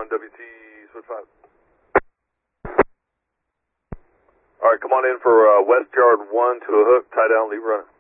1, WT, switch 5. Alright, come on in for West Yard 1 to a hook, tie down, leave running.